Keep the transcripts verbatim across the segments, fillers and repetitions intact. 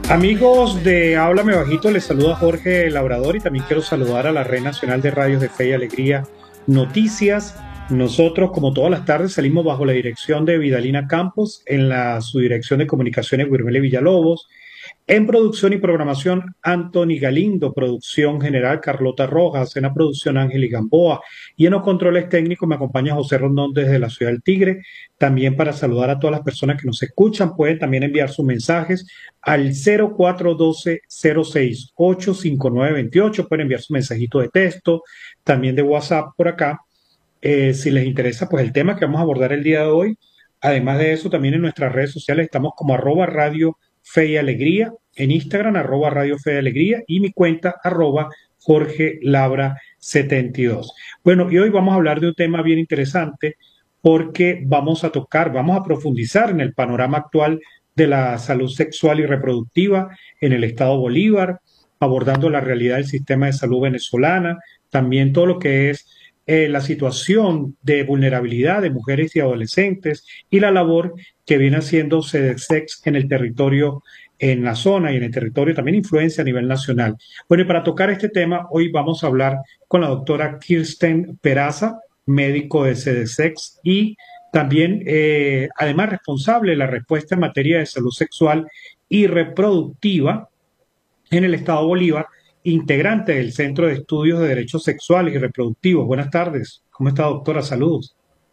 Amigos de Háblame Bajito, les saluda Jorge Labrador y también quiero saludar a la Red Nacional de Radios de Fe y Alegría Noticias. Nosotros, como todas las tardes, salimos bajo la dirección de Vidalina Campos, en la subdirección de comunicaciones Guirmele Villalobos, en producción y programación Anthony Galindo, producción general Carlota Rojas, en la producción Ángel Gamboa y en los controles técnicos me acompaña José Rondón desde la Ciudad del Tigre. También para saludar a todas las personas que nos escuchan, pueden también enviar sus mensajes al cero cuatro uno dos cero seis ocho cinco nueve dos ocho, pueden enviar su mensajito de texto, también de WhatsApp por acá, eh, si les interesa pues el tema que vamos a abordar el día de hoy. Además de eso, también en nuestras redes sociales estamos como arroba radio Fe y Alegría, en Instagram, arroba Radio Fe y Alegría, y mi cuenta, arroba Jorge Labra setenta y dos. Bueno, y hoy vamos a hablar de un tema bien interesante porque vamos a tocar, vamos a profundizar en el panorama actual de la salud sexual y reproductiva en el Estado Bolívar, abordando la realidad del sistema de salud venezolana, también todo lo que es eh, la situación de vulnerabilidad de mujeres y adolescentes y la labor que viene haciendo SEDESEX en el territorio, en la zona y en el territorio, también influencia a nivel nacional. Bueno, y para tocar este tema, hoy vamos a hablar con la doctora Kirsten Peraza, médico de SEDESEX y también, eh, además, responsable de la respuesta en materia de salud sexual y reproductiva en el Estado Bolívar, integrante del Centro de Estudios de Derechos Sexuales y Reproductivos. Buenas tardes. ¿Cómo está, doctora? Saludos.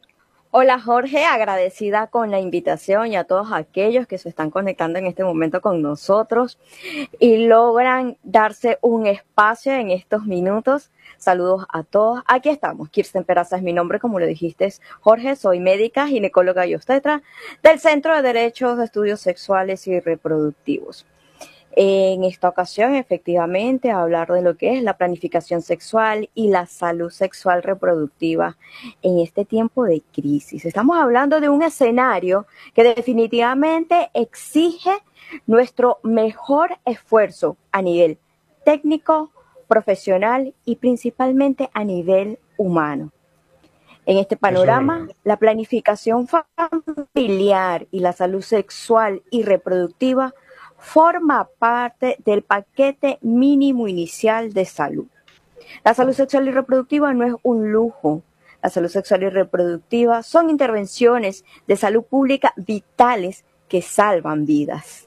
Hola Jorge, agradecida con la invitación y a todos aquellos que se están conectando en este momento con nosotros y logran darse un espacio en estos minutos. Saludos a todos. Aquí estamos. Kirsten Peraza es mi nombre, como lo dijiste, Jorge. Soy médica, ginecóloga y obstetra del Centro de Derechos de Estudios Sexuales y Reproductivos. En esta ocasión, efectivamente, a hablar de lo que es la planificación sexual y la salud sexual reproductiva en este tiempo de crisis. Estamos hablando de un escenario que definitivamente exige nuestro mejor esfuerzo a nivel técnico, profesional y principalmente a nivel humano. En este panorama, la planificación familiar y la salud sexual y reproductiva forma parte del paquete mínimo inicial de salud. La salud sexual y reproductiva no es un lujo. La salud sexual y reproductiva son intervenciones de salud pública vitales que salvan vidas.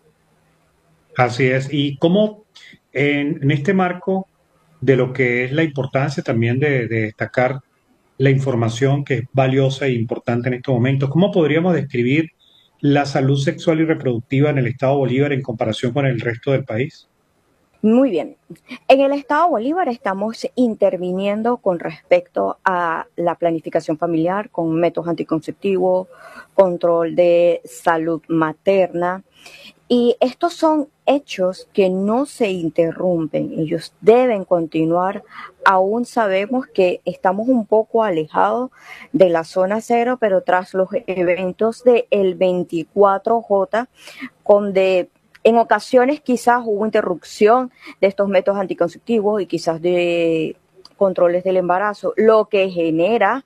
Así es. Y cómo en, en este marco de lo que es la importancia también de, de destacar la información que es valiosa e importante en estos momentos, ¿cómo podríamos describir la salud sexual y reproductiva en el Estado Bolívar en comparación con el resto del país? Muy bien. En el Estado Bolívar estamos interviniendo con respecto a la planificación familiar con métodos anticonceptivos, control de salud materna. Y estos son hechos que no se interrumpen, ellos deben continuar. Aún sabemos que estamos un poco alejados de la zona cero, pero tras los eventos del veinticuatro J, donde en ocasiones quizás hubo interrupción de estos métodos anticonceptivos y quizás de controles del embarazo, lo que genera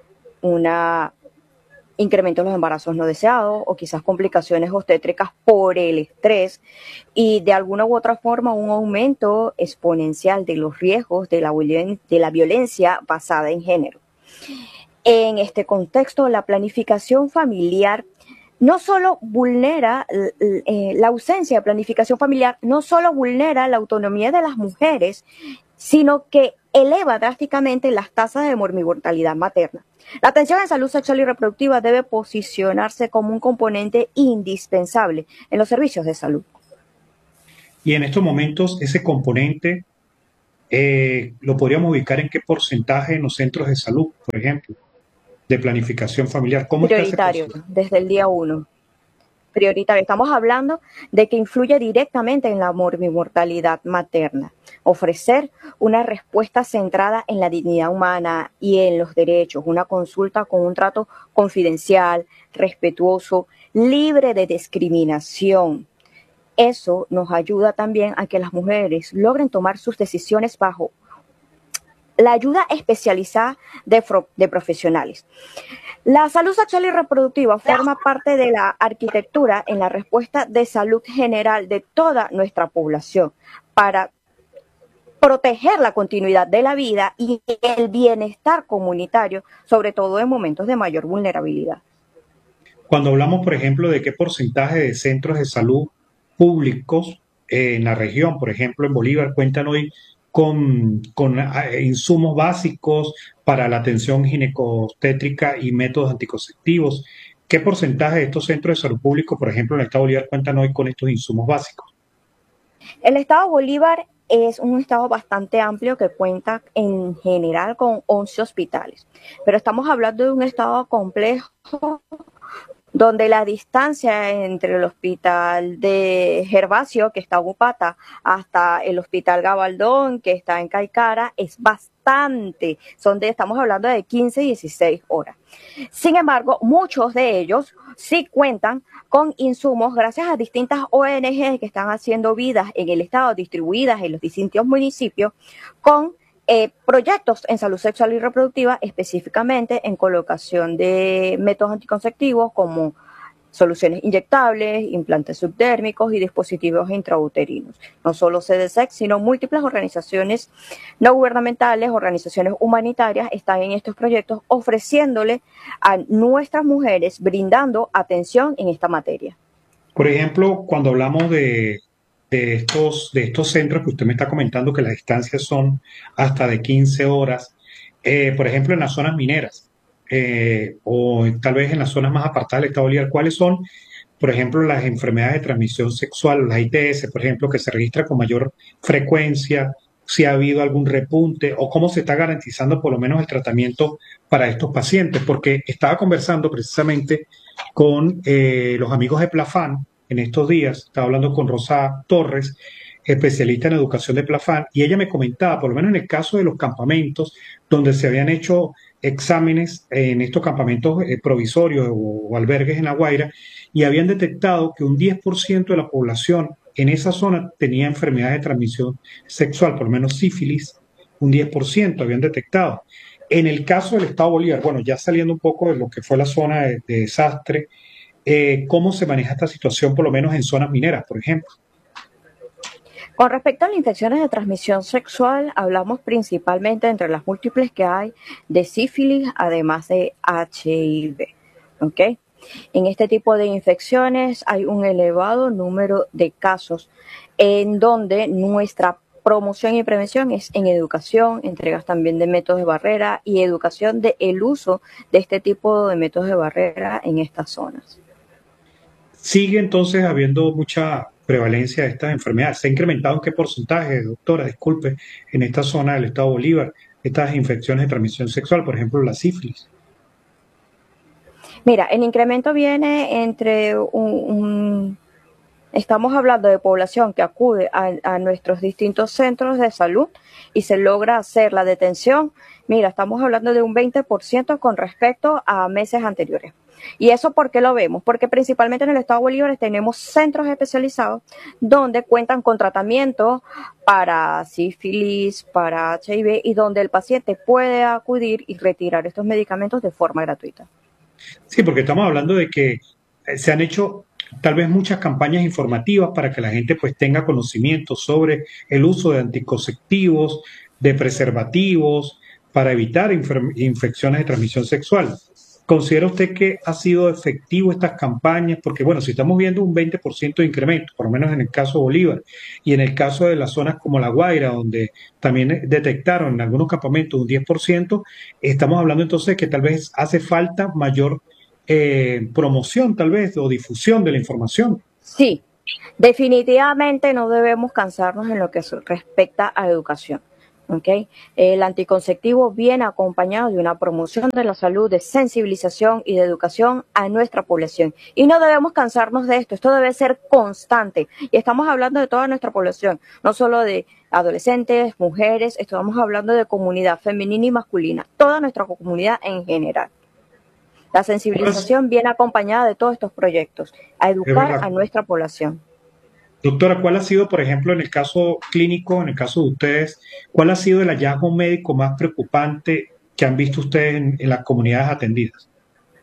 una incremento en los embarazos no deseados o quizás complicaciones obstétricas por el estrés y de alguna u otra forma un aumento exponencial de los riesgos de la, de la violencia basada en género. En este contexto, la planificación familiar no solo vulnera, eh, la ausencia de planificación familiar no solo vulnera la autonomía de las mujeres, sino que eleva drásticamente las tasas de morbi-mortalidad materna. La atención en salud sexual y reproductiva debe posicionarse como un componente indispensable en los servicios de salud. Y en estos momentos ese componente eh, lo podríamos ubicar en qué porcentaje en los centros de salud, por ejemplo, de planificación familiar. ¿Cómo prioritario está ese proceso? desde el día uno. Prioritario. Estamos hablando de que influye directamente en la morbi-mortalidad materna. Ofrecer una respuesta centrada en la dignidad humana y en los derechos, una consulta con un trato confidencial, respetuoso, libre de discriminación. Eso nos ayuda también a que las mujeres logren tomar sus decisiones bajo la ayuda especializada de, de profesionales. La salud sexual y reproductiva forma parte de la arquitectura en la respuesta de salud general de toda nuestra población para proteger la continuidad de la vida y el bienestar comunitario, sobre todo en momentos de mayor vulnerabilidad. Cuando hablamos, por ejemplo, de qué porcentaje de centros de salud públicos eh, en la región, por ejemplo, en Bolívar, cuentan hoy con, con eh, insumos básicos para la atención ginecobstétrica y métodos anticonceptivos. ¿Qué porcentaje de estos centros de salud públicos, por ejemplo, en el estado de Bolívar, cuentan hoy con estos insumos básicos? El estado Bolívar es un estado bastante amplio que cuenta en general con once hospitales, pero estamos hablando de un estado complejo donde la distancia entre el hospital de Gervasio, que está en Upata, hasta el hospital Gabaldón, que está en Caicara, es bastante. Son de, estamos hablando de quince, dieciséis horas. Sin embargo, muchos de ellos sí cuentan con insumos gracias a distintas O N G que están haciendo vidas en el estado, distribuidas en los distintos municipios, con Eh, proyectos en salud sexual y reproductiva, específicamente en colocación de métodos anticonceptivos como soluciones inyectables, implantes subdérmicos y dispositivos intrauterinos. No solo C D S E C, sino múltiples organizaciones no gubernamentales, organizaciones humanitarias están en estos proyectos ofreciéndole a nuestras mujeres, brindando atención en esta materia. Por ejemplo, cuando hablamos de de estos, de estos centros que usted me está comentando que las distancias son hasta de quince horas, eh, por ejemplo, en las zonas mineras eh, o tal vez en las zonas más apartadas del Estado Bolívar, ¿cuáles son, por ejemplo, las enfermedades de transmisión sexual, las I T S, por ejemplo, que se registra con mayor frecuencia, si ha habido algún repunte o cómo se está garantizando por lo menos el tratamiento para estos pacientes? Porque estaba conversando precisamente con eh, los amigos de Plafan en estos días, estaba hablando con Rosa Torres, especialista en educación de Plafan, y ella me comentaba, por lo menos en el caso de los campamentos, donde se habían hecho exámenes en estos campamentos eh, provisorios o, o albergues en La Guaira, y habían detectado que un diez por ciento de la población en esa zona tenía enfermedades de transmisión sexual, por lo menos sífilis, un diez por ciento habían detectado. En el caso del Estado Bolívar, bueno, ya saliendo un poco de lo que fue la zona de, de desastre, eh, ¿cómo se maneja esta situación, por lo menos en zonas mineras, por ejemplo? Con respecto a las infecciones de transmisión sexual, hablamos principalmente entre las múltiples que hay de sífilis, además de H I V. ¿Okay? En este tipo de infecciones hay un elevado número de casos en donde nuestra promoción y prevención es en educación, entregas también de métodos de barrera y educación del uso de este tipo de métodos de barrera en estas zonas. Sigue entonces habiendo mucha prevalencia de estas enfermedades. ¿Se ha incrementado en qué porcentaje, doctora? Disculpe, en esta zona del Estado Bolívar, estas infecciones de transmisión sexual, por ejemplo, la sífilis? Mira, el incremento viene entre un, un estamos hablando de población que acude a, a nuestros distintos centros de salud y se logra hacer la detención. Mira, estamos hablando de un veinte por ciento con respecto a meses anteriores. ¿Y eso por qué lo vemos? Porque principalmente en el Estado Bolívar tenemos centros especializados donde cuentan con tratamiento para sífilis, para H I V y donde el paciente puede acudir y retirar estos medicamentos de forma gratuita. Sí, porque estamos hablando de que se han hecho tal vez muchas campañas informativas para que la gente pues tenga conocimiento sobre el uso de anticonceptivos, de preservativos, para evitar infecciones de transmisión sexual. ¿Considera usted que ha sido efectivo estas campañas? Porque, bueno, si estamos viendo un veinte por ciento de incremento, por lo menos en el caso de Bolívar, y en el caso de las zonas como La Guaira, donde también detectaron en algunos campamentos un diez por ciento, estamos hablando entonces de que tal vez hace falta mayor eh, promoción, tal vez, o difusión de la información. Sí, definitivamente no debemos cansarnos en lo que respecta a educación. ¿Okay? El anticonceptivo viene acompañado de una promoción de la salud, de sensibilización y de educación a nuestra población. Y no debemos cansarnos de esto, esto debe ser constante. Y estamos hablando de toda nuestra población, no solo de adolescentes, mujeres, estamos hablando de comunidad femenina y masculina, toda nuestra comunidad en general. La sensibilización viene acompañada de todos estos proyectos, a educar a nuestra población. Doctora, ¿cuál ha sido, por ejemplo, en el caso clínico, en el caso de ustedes, cuál ha sido el hallazgo médico más preocupante que han visto ustedes en, en las comunidades atendidas?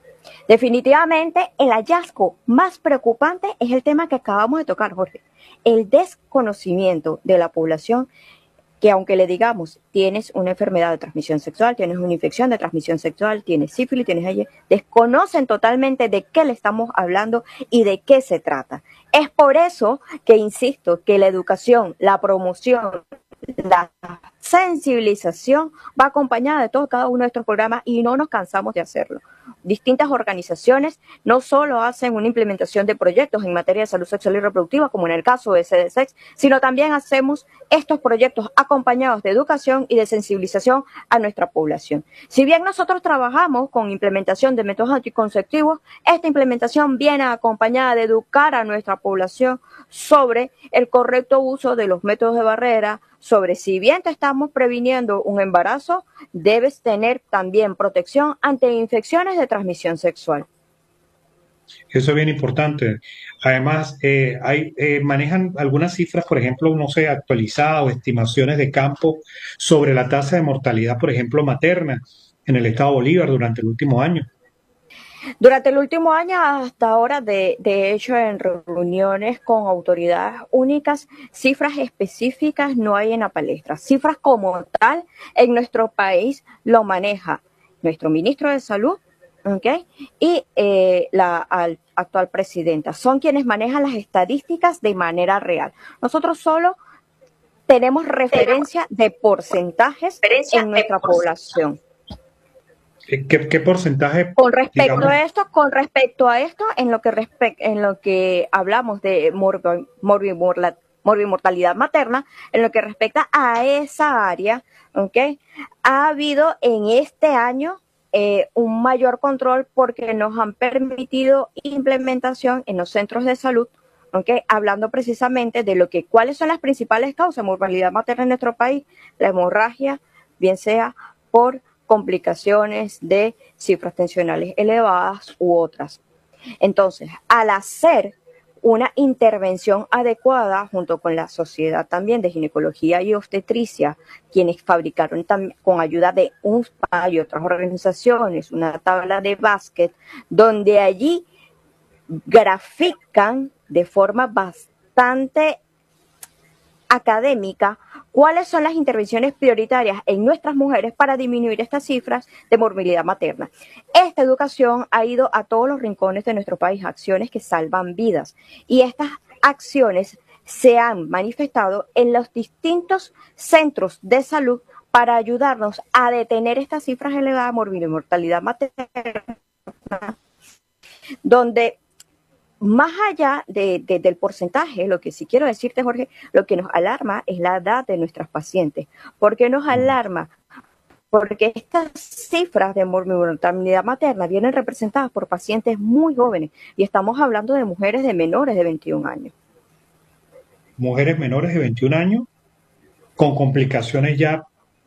Definitivamente, el hallazgo más preocupante es el tema que acabamos de tocar, Jorge. El desconocimiento de la población que, aunque le digamos, tienes una enfermedad de transmisión sexual, tienes una infección de transmisión sexual, tienes sífilis, tienes H I V, desconocen totalmente de qué le estamos hablando y de qué se trata. Es por eso que insisto que la educación, la promoción, la sensibilización va acompañada de todo cada uno de estos programas y no nos cansamos de hacerlo. Distintas organizaciones no solo hacen una implementación de proyectos en materia de salud sexual y reproductiva, como en el caso de C D S E X, sino también hacemos estos proyectos acompañados de educación y de sensibilización a nuestra población. Si bien nosotros trabajamos con implementación de métodos anticonceptivos, esta implementación viene acompañada de educar a nuestra población sobre el correcto uso de los métodos de barrera, sobre si bien te estamos previniendo un embarazo, debes tener también protección ante infecciones de transmisión sexual. Eso es bien importante. Además, eh, hay, eh, manejan algunas cifras, por ejemplo, no sé, actualizadas o estimaciones de campo sobre la tasa de mortalidad, por ejemplo, materna en el estado Bolívar durante el último año. Durante el último año hasta ahora, de, de hecho, en reuniones con autoridades únicas, cifras específicas no hay en la palestra. Cifras como tal en nuestro país lo maneja nuestro ministro de Salud, ¿okay? y eh, la al, actual presidenta. Son quienes manejan las estadísticas de manera real. Nosotros solo tenemos referencia de porcentajes en nuestra población. ¿Qué, qué porcentaje? Con respecto digamos, a esto, con respecto a esto, en lo que respe en lo que hablamos de morbimortalidad materna, en lo que respecta a esa área, ¿okay? Ha habido en este año eh, un mayor control porque nos han permitido implementación en los centros de salud, ¿okay? Hablando precisamente de lo que cuáles son las principales causas de mortalidad materna en nuestro país, la hemorragia, bien sea por complicaciones de cifras tensionales elevadas u otras. Entonces, al hacer una intervención adecuada junto con la Sociedad también de Ginecología y Obstetricia, quienes fabricaron con ayuda de U N S P A y otras organizaciones una tabla de básquet, donde allí grafican de forma bastante académica cuáles son las intervenciones prioritarias en nuestras mujeres para disminuir estas cifras de morbilidad materna. Esta educación ha ido a todos los rincones de nuestro país, acciones que salvan vidas, y estas acciones se han manifestado en los distintos centros de salud para ayudarnos a detener estas cifras elevadas de morbilidad y mortalidad materna, donde más allá de, de, del porcentaje, lo que sí quiero decirte, Jorge, lo que nos alarma es la edad de nuestras pacientes. ¿Por qué nos alarma? Porque estas cifras de mortalidad materna vienen representadas por pacientes muy jóvenes y estamos hablando de mujeres de menores de veintiún años. Mujeres menores de veintiún años con complicaciones ya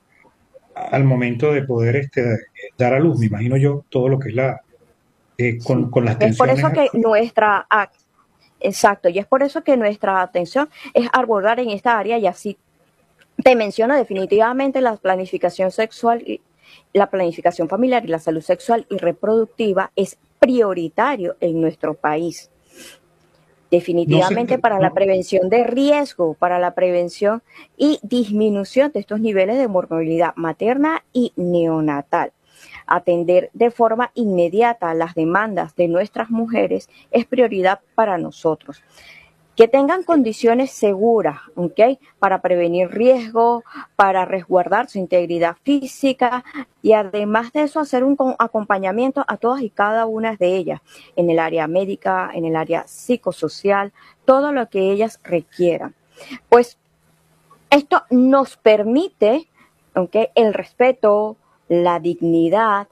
al momento de poder este, dar a luz, me imagino yo, todo lo que es la... Eh, con, Sí. con las Es por tensiones. eso que nuestra, exacto, y es por eso que nuestra atención es abordar en esta área, y así te menciono definitivamente la planificación sexual, y la planificación familiar y la salud sexual y reproductiva es prioritario en nuestro país. Definitivamente no sé, para no. la prevención de riesgo, para la prevención y disminución de estos niveles de morbilidad materna y neonatal. Atender de forma inmediata las demandas de nuestras mujeres es prioridad para nosotros. Que tengan condiciones seguras, ¿okay? Para prevenir riesgo, para resguardar su integridad física y además de eso hacer un acompañamiento a todas y cada una de ellas en el área médica, en el área psicosocial, todo lo que ellas requieran. Pues esto nos permite, ¿okay? El respeto, la dignidad,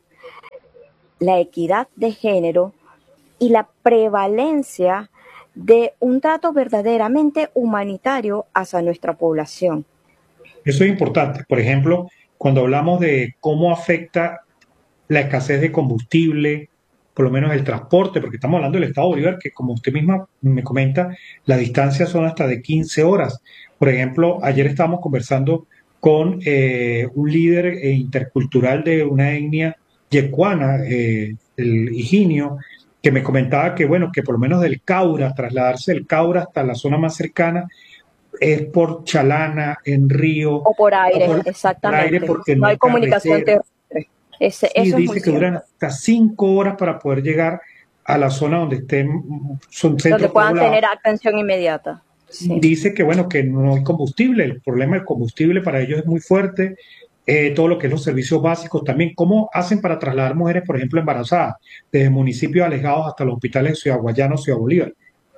la equidad de género y la prevalencia de un trato verdaderamente humanitario hacia nuestra población. Eso es importante. Por ejemplo, cuando hablamos de cómo afecta la escasez de combustible, por lo menos el transporte, porque estamos hablando del estado Bolívar, que como usted misma me comenta, las distancias son hasta de quince horas. Por ejemplo, ayer estábamos conversando con eh, un líder intercultural de una etnia yecuana, eh, el Higinio, que me comentaba que, bueno, que por lo menos del Caura, trasladarse del Caura hasta la zona más cercana, es por Chalana, en Río, O por o aire, por, por aire, exactamente. porque no No hay hay comunicación carretera. terrestre. Ese, Sí, eso es muy dice que duran cierto. hasta cinco horas para poder llegar a la zona donde estén, son Donde centros puedan poblados. tener atención inmediata. Y Sí. dice que, bueno, que no hay combustible, el problema del combustible para ellos es muy fuerte, eh, todo lo que es los servicios básicos también. ¿Cómo hacen para trasladar mujeres, por ejemplo, embarazadas, desde municipios alejados hasta los hospitales de Ciudad Guayana o Ciudad Bolívar?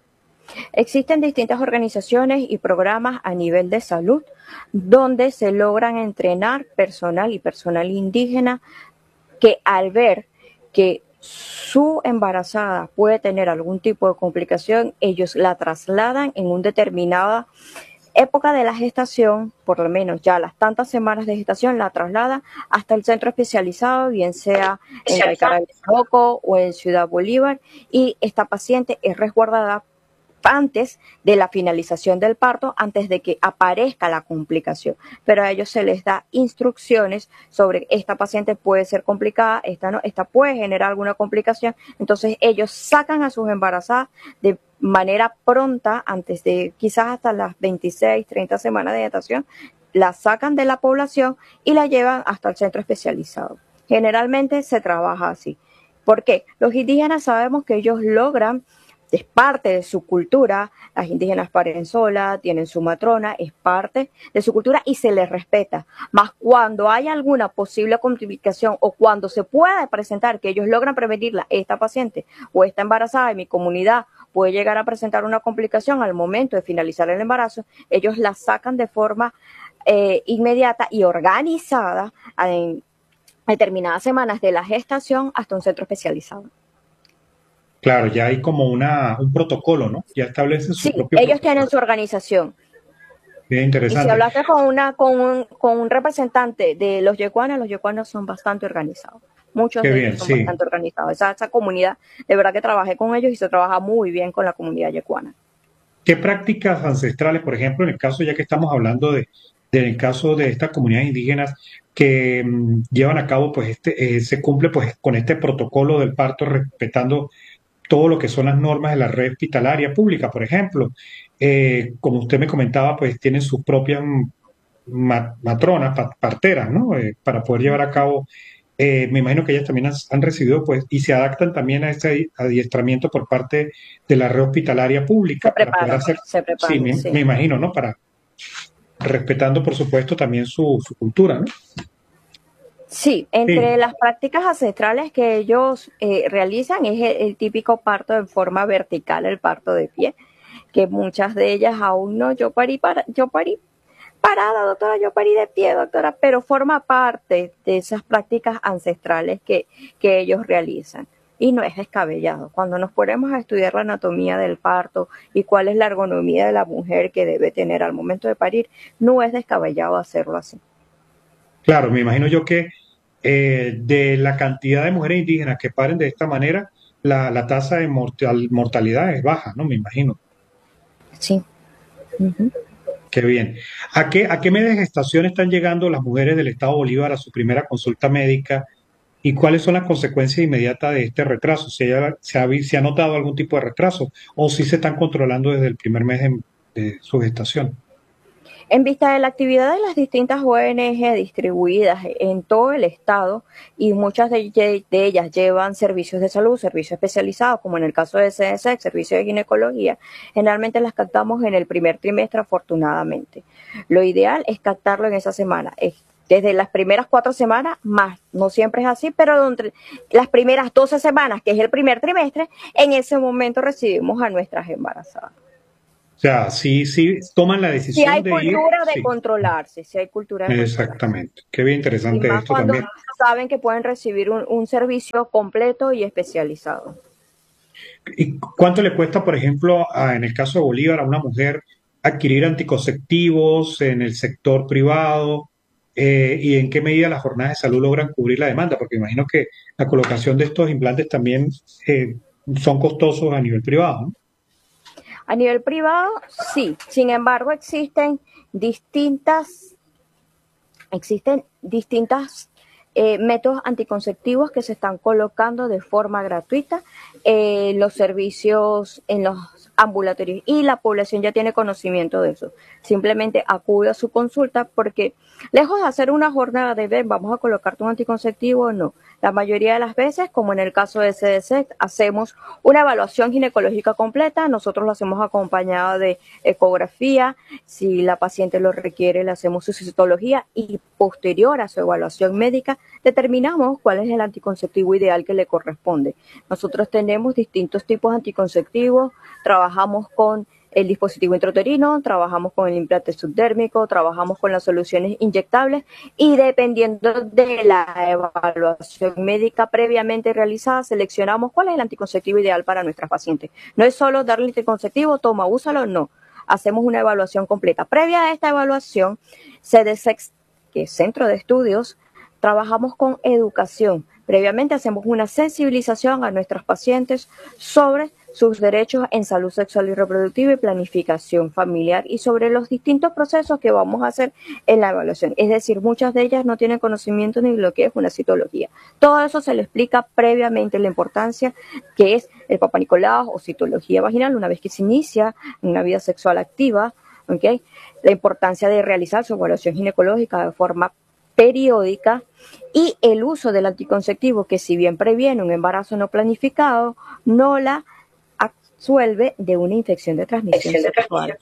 Existen distintas organizaciones y programas a nivel de salud donde se logran entrenar personal y personal indígena que al ver que su embarazada puede tener algún tipo de complicación, ellos la trasladan en una determinada época de la gestación, por lo menos ya las tantas semanas de gestación, la trasladan hasta el centro especializado, bien sea en Caicarabioco o en Ciudad Bolívar, y esta paciente es resguardada antes de la finalización del parto, antes de que aparezca la complicación. Pero a ellos se les da instrucciones sobre esta paciente puede ser complicada, esta no, esta puede generar alguna complicación. Entonces ellos sacan a sus embarazadas de manera pronta, antes de quizás hasta las veintiséis, treinta semanas de gestación, la sacan de la población y la llevan hasta el centro especializado. Generalmente se trabaja así. ¿Por qué? Los indígenas sabemos que ellos logran, es parte de su cultura, las indígenas paren sola, tienen su matrona, es parte de su cultura y se les respeta. Más cuando hay alguna posible complicación o cuando se pueda presentar que ellos logran prevenirla, esta paciente o esta embarazada en mi comunidad puede llegar a presentar una complicación al momento de finalizar el embarazo, ellos la sacan de forma eh, inmediata y organizada en determinadas semanas de la gestación hasta un centro especializado. Claro, ya hay como una, un protocolo, ¿no? Ya establecen su Sí, propio ellos tienen protocolo. su organización. Bien Y si interesante. hablaste con una con un, con un representante de los yecuanos, los yecuanos son bastante organizados. Muchos Qué de ellos bien, son sí. bastante organizados. Esa, esa comunidad, de verdad que trabajé con ellos y se trabaja muy bien con la comunidad yecuana. ¿Qué prácticas ancestrales, por ejemplo, en el caso, ya que estamos hablando de, del caso de estas comunidades indígenas que mm, llevan a cabo, pues este, eh, se cumple pues con este protocolo del parto respetando todo lo que son las normas de la red hospitalaria pública, por ejemplo? Eh, como usted me comentaba, pues tienen sus propias ma- matronas, pa- parteras, ¿no? Eh, para poder llevar a cabo, eh, me imagino que ellas también has- han recibido, pues, y se adaptan también a ese adi- adiestramiento por parte de la red hospitalaria Se pública para poder preparan, hacer, se sí, preparan, me, sí. me imagino, ¿no? Para respetando, por supuesto, también su, su cultura, ¿no? Sí, entre Sí, las prácticas ancestrales que ellos eh, realizan es el, el típico parto en forma vertical, el parto de pie, que muchas de ellas aún no, yo parí, para, yo parí parada, doctora, yo parí de pie, doctora, pero forma parte de esas prácticas ancestrales que, que ellos realizan. Y no es descabellado. Cuando nos ponemos a estudiar la anatomía del parto y cuál es la ergonomía de la mujer que debe tener al momento de parir, no es descabellado hacerlo así. claro, me imagino yo que eh, de la cantidad de mujeres indígenas que paren de esta manera, la, la tasa de mortal- mortalidad es baja, ¿no? Me imagino. Sí. Uh-huh. Qué bien. ¿A qué, a qué media de gestación están llegando las mujeres del Estado Bolívar a su primera consulta médica y cuáles son las consecuencias inmediatas de este retraso? ¿Si haya- se ha, vi- se ha notado algún tipo de retraso o si se están controlando desde el primer mes de, de su gestación? En vista de la actividad de las distintas O N G distribuidas en todo el estado y muchas de, de ellas llevan servicios de salud, servicios especializados, como en el caso de C S E C, servicio de ginecología, generalmente las captamos en el primer trimestre afortunadamente. Lo ideal es captarlo en esa semana. Es desde las primeras cuatro semanas, más, no siempre es así, pero entre las primeras doce semanas, que es el primer trimestre, en ese momento recibimos a nuestras embarazadas. O sea, sí, sí toman la Si decisión hay de ir, cultura de sí, controlarse, si hay cultura de controlarse. exactamente. Qué bien Y interesante más esto cuando también. saben que pueden recibir un, un servicio completo y especializado. ¿Y cuánto le cuesta, por ejemplo, a- en el caso de Bolívar, a una mujer adquirir anticonceptivos en el sector privado? Eh, ¿y en qué medida las jornadas de salud logran cubrir la demanda? Porque imagino que la colocación de estos implantes también eh, son costosos a nivel privado, ¿no? A nivel privado, sí. Sin embargo, existen distintas, existen distintas eh, métodos anticonceptivos que se están colocando de forma gratuita, eh, los servicios en los ambulatorios, y la población ya tiene conocimiento de eso. Simplemente acude a su consulta, porque lejos de hacer una jornada de ver, vamos a colocarte un anticonceptivo, no. La mayoría de las veces, como en el caso de C D C, hacemos una evaluación ginecológica completa. Nosotros lo hacemos acompañado de ecografía. Si la paciente lo requiere, le hacemos su citología, y posterior a su evaluación médica determinamos cuál es el anticonceptivo ideal que le corresponde. Nosotros tenemos distintos tipos de anticonceptivos. Trabajamos con el dispositivo intrauterino, trabajamos con el implante subdérmico, trabajamos con las soluciones inyectables, y dependiendo de la evaluación médica previamente realizada, seleccionamos cuál es el anticonceptivo ideal para nuestras pacientes. No es solo darle el anticonceptivo, toma, úsalo, no. Hacemos una evaluación completa. Previa a esta evaluación, C D C, que es Centro de Estudios, trabajamos con educación. Previamente hacemos una sensibilización a nuestros pacientes sobre sus derechos en salud sexual y reproductiva y planificación familiar, y sobre los distintos procesos que vamos a hacer en la evaluación. Es decir, muchas de ellas no tienen conocimiento ni de lo que es una citología. Todo eso se le explica previamente, la importancia que es el Papá Nicolau o citología vaginal una vez que se inicia una vida sexual activa, ¿okay? La importancia de realizar su evaluación ginecológica de forma periódica, y el uso del anticonceptivo, que si bien previene un embarazo no planificado, no la absuelve de una infección de transmisión sexual.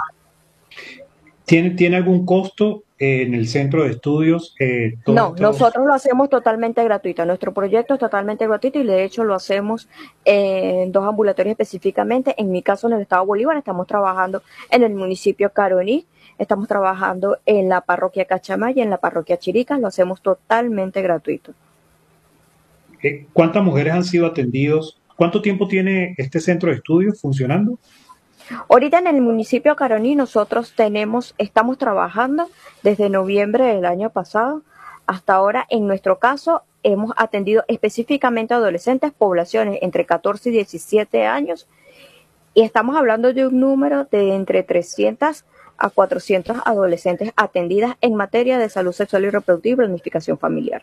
¿Tiene, ¿Tiene algún costo eh, en el centro de estudios? Eh, no, esto... nosotros lo hacemos totalmente gratuito. Nuestro proyecto es totalmente gratuito, y de hecho lo hacemos en dos ambulatorios específicamente. En mi caso, en el estado Bolívar, estamos trabajando en el municipio Caroní, estamos trabajando en la parroquia Cachamay y en la parroquia Chiricas. Lo hacemos totalmente gratuito. Eh, ¿Cuántas mujeres han sido atendidos? ¿Cuánto tiempo tiene este centro de estudios funcionando? Ahorita en el municipio Caroní nosotros tenemos, estamos trabajando desde noviembre del año pasado hasta ahora. En nuestro caso hemos atendido específicamente a adolescentes, poblaciones entre catorce y diecisiete años, y estamos hablando de un número de entre trescientas a cuatrocientas adolescentes atendidas en materia de salud sexual y reproductiva y planificación familiar.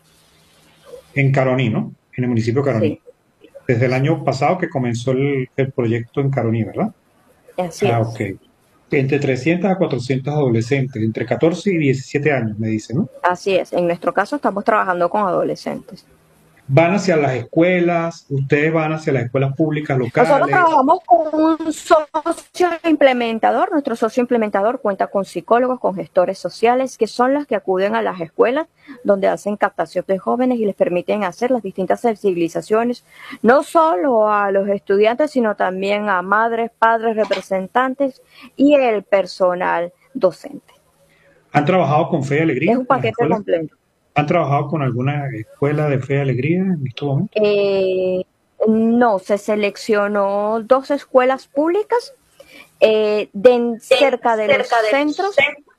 En Caroní, ¿no? En el municipio Caroní. Sí. Desde el año pasado que comenzó el, el proyecto en Caroní, ¿verdad? Así ah, es. ok. Entre trescientos a cuatrocientos adolescentes, entre catorce y diecisiete años, me dice, ¿no? Así es. En nuestro caso estamos trabajando con adolescentes. ¿Van hacia las escuelas? ¿Ustedes van hacia las escuelas públicas locales? Nosotros trabajamos con un socio implementador. Nuestro socio implementador cuenta con psicólogos, con gestores sociales, que son los que acuden a las escuelas donde hacen captación de jóvenes y les permiten hacer las distintas sensibilizaciones, no solo a los estudiantes, sino también a madres, padres, representantes y el personal docente. ¿Han trabajado con Fe y Alegría? Es un paquete completo. ¿Han trabajado con alguna escuela de Fe y Alegría en estos momentos? Eh, no, se seleccionó dos escuelas públicas eh, de, cerca de cerca los de centros.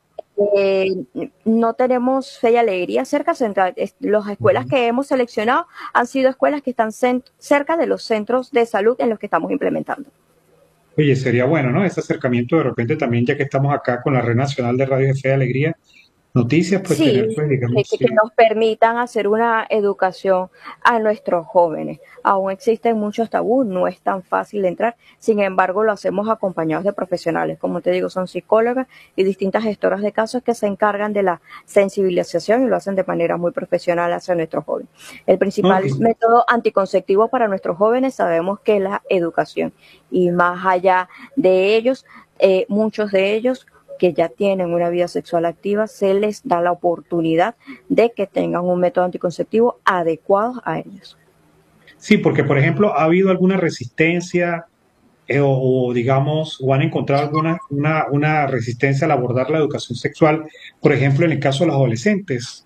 Eh, no tenemos Fe y Alegría cerca. Central, las escuelas uh-huh. que hemos seleccionado han sido escuelas que están cerca de los centros de salud en los que estamos implementando. Oye, sería bueno, ¿no? Ese acercamiento de repente también, ya que estamos acá con la Red Nacional de Radio de Fe y Alegría, noticias, pues sí, tener, pues, digamos, que, sí. que nos permitan hacer una educación a nuestros jóvenes. Aún existen muchos tabús, no es tan fácil de entrar, sin embargo lo hacemos acompañados de profesionales, como te digo, son psicólogas y distintas gestoras de casos que se encargan de la sensibilización y lo hacen de manera muy profesional hacia nuestros jóvenes. El principal okay. método anticonceptivo para nuestros jóvenes sabemos que es la educación, y más allá de ellos, eh, muchos de ellos que ya tienen una vida sexual activa, se les da la oportunidad de que tengan un método anticonceptivo adecuado a ellos. Sí, porque por ejemplo, ¿ha habido alguna resistencia eh, o, o digamos, o han encontrado alguna una, una resistencia al abordar la educación sexual, por ejemplo, en el caso de los adolescentes,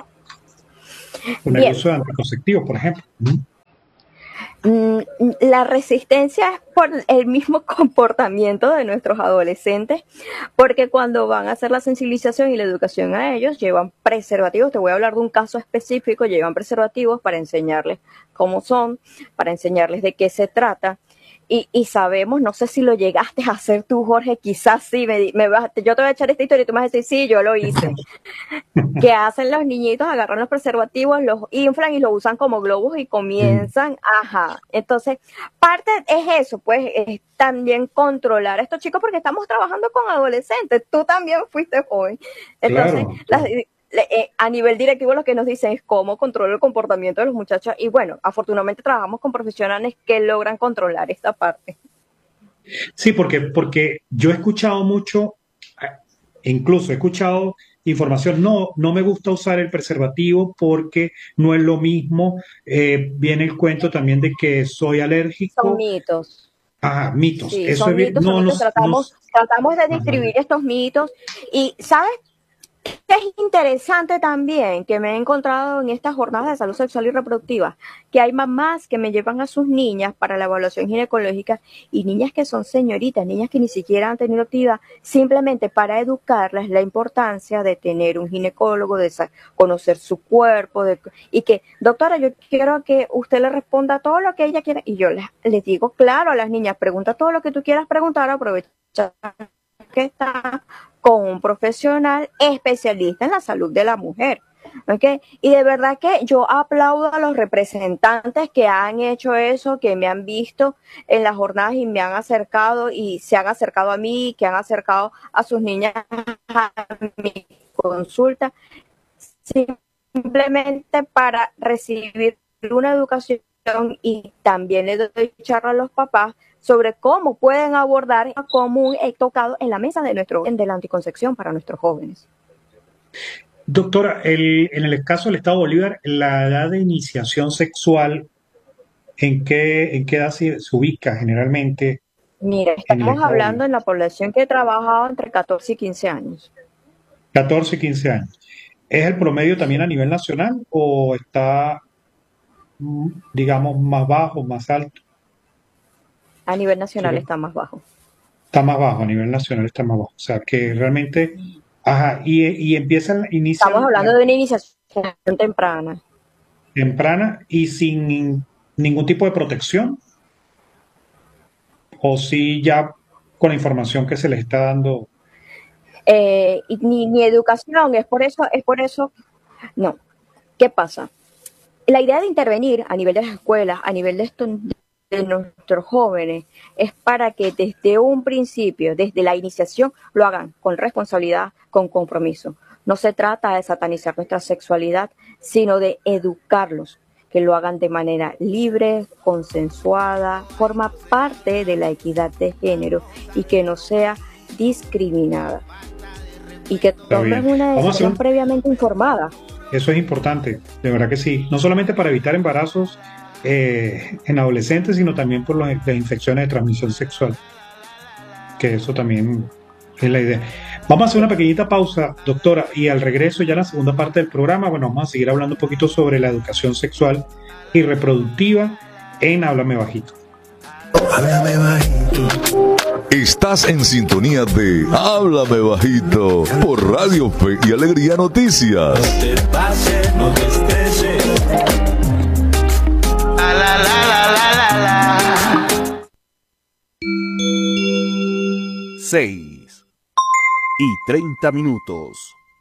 con el uso de anticonceptivos, por ejemplo? ¿Mm? La resistencia es por el mismo comportamiento de nuestros adolescentes, porque cuando van a hacer la sensibilización y la educación a ellos, llevan preservativos. Te voy a hablar de un caso específico. Llevan preservativos para enseñarles cómo son, para enseñarles de qué se trata. y, y sabemos, no sé si lo llegaste a hacer tú, Jorge, quizás sí, me, me vas, yo te voy a echar esta historia y tú me vas a decir, sí, yo lo hice. Que hacen los niñitos, agarran los preservativos, los inflan y los usan como globos y comienzan, ajá. Entonces, parte es eso, pues, es también controlar a estos chicos porque estamos trabajando con adolescentes. Tú también fuiste joven. Entonces, Claro, las, claro. eh, a nivel directivo lo que nos dicen es cómo controlar el comportamiento de los muchachos. Y bueno, afortunadamente trabajamos con profesionales que logran controlar esta parte. Sí, porque, porque yo he escuchado mucho, eh, incluso he escuchado información, no, no me gusta usar el preservativo porque no es lo mismo. Eh, viene el cuento también de que soy Son alérgico. mitos. Ah, mitos. Sí, Eso es son bien. mitos, son No, mitos. nos, Tratamos, nos, tratamos de ajá. distribuir estos mitos. Y, ¿sabes? Es interesante también que me he encontrado en estas jornadas de salud sexual y reproductiva, que hay mamás que me llevan a sus niñas para la evaluación ginecológica y niñas que son señoritas, niñas que ni siquiera han tenido actividad, simplemente para educarlas la importancia de tener un ginecólogo, de conocer su cuerpo, de, y que, doctora, yo quiero que usted le responda todo lo que ella quiera. Y yo les, les digo, claro, a las niñas, pregunta todo lo que tú quieras preguntar, aprovecha que está con un profesional especialista en la salud de la mujer. ¿Okay? Y de verdad que yo aplaudo a los representantes que han hecho eso, que me han visto en las jornadas y me han acercado y se han acercado a mí, que han acercado a sus niñas a mi consulta, simplemente para recibir una educación, y también le doy charla a los papás sobre cómo pueden abordar como he tocado en la mesa de nuestro de la anticoncepción para nuestros jóvenes. Doctora, el, en el caso del Estado Bolívar, la edad de iniciación sexual, ¿en qué, en qué edad se, se ubica generalmente Mira, en el estamos Estado hablando Bolívar? en la población que he trabajado entre catorce y quince años. catorce, quince años. ¿Es el promedio también a nivel nacional o está, mm, digamos, más bajo, más alto? A nivel nacional Sobre- está más bajo. Está más bajo, a nivel nacional está más bajo. O sea, que realmente, ajá, y, y empiezan, Estamos inician la hablando de una iniciación temprana. temprana y sin ningún tipo de protección, o si ya con la información que se les está dando. Eh, y ni, ni educación, es por eso, es por eso, no. ¿Qué pasa? La idea de intervenir a nivel de las escuelas, a nivel de, esto, de nuestros jóvenes, es para que desde un principio, desde la iniciación, lo hagan con responsabilidad, con compromiso. No se trata de satanizar nuestra sexualidad, sino de educarlos, que lo hagan de manera libre, consensuada, forma parte de la equidad de género y que no sea discriminada. Y que Está tomen bien. una Vamos a hacer decisión un, previamente informada. eso es importante, de verdad que sí. No solamente para evitar embarazos eh, en adolescentes, sino también por los- las infecciones de transmisión sexual, que eso también es la idea. Vamos a hacer una pequeñita pausa, doctora, y al regreso, ya en la segunda parte del programa, bueno, vamos a seguir hablando un poquito sobre la educación sexual y reproductiva en Háblame Bajito. Háblame bajito. Estás en sintonía de Háblame Bajito por Radio Fe y Alegría Noticias. No te pases, no te estreses. La, la, la, la, la, la, la. seis y treinta minutos.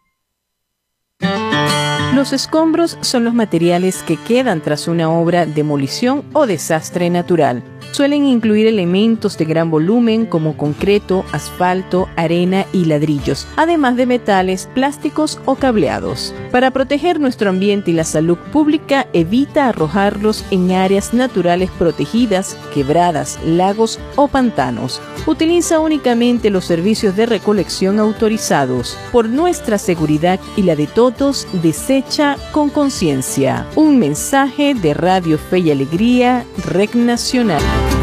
Los escombros son los materiales que quedan tras una obra, demolición o desastre natural. Suelen incluir elementos de gran volumen como concreto, asfalto, arena y ladrillos, además de metales, plásticos o cableados. Para proteger nuestro ambiente y la salud pública, evita arrojarlos en áreas naturales protegidas, quebradas, lagos o pantanos. Utiliza únicamente los servicios de recolección autorizados. Por nuestra seguridad y la de todos, desecha con conciencia. Un mensaje de Radio Fe y Alegría, Red Nacional.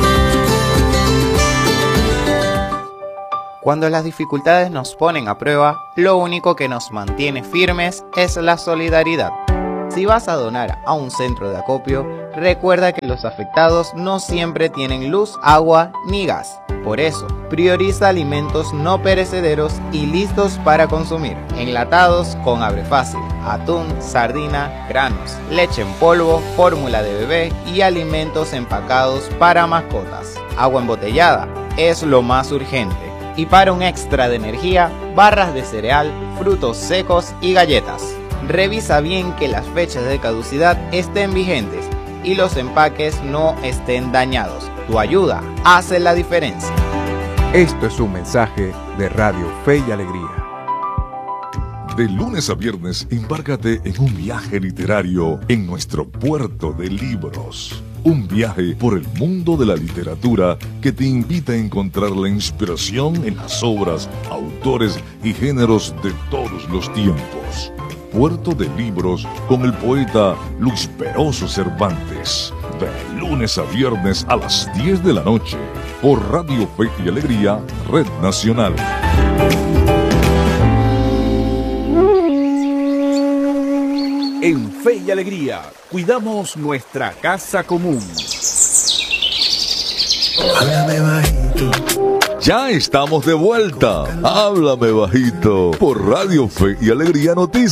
Cuando las dificultades nos ponen a prueba, lo único que nos mantiene firmes es la solidaridad. Si vas a donar a un centro de acopio, recuerda que los afectados no siempre tienen luz, agua ni gas. Por eso, prioriza alimentos no perecederos y listos para consumir, enlatados con abre fácil, atún, sardina, granos, leche en polvo, fórmula de bebé y alimentos empacados para mascotas. agua embotellada es lo más urgente. Y para un extra de energía, barras de cereal, frutos secos y galletas. Revisa bien que las fechas de caducidad estén vigentes y los empaques no estén dañados. Tu ayuda hace la diferencia. Esto es un mensaje de Radio Fe y Alegría. De lunes a viernes, embárcate en un viaje literario en nuestro puerto de libros. Un viaje por el mundo de la literatura que te invita a encontrar la inspiración en las obras, autores y géneros de todos los tiempos. Puerto de Libros con el poeta Luis Peroso Cervantes. De lunes a viernes a las diez de la noche por Radio Fe y Alegría, Red Nacional. En Fe y Alegría, cuidamos nuestra casa común. Háblame bajito. Ya estamos de vuelta. Háblame bajito por Radio Fe y Alegría Noticias.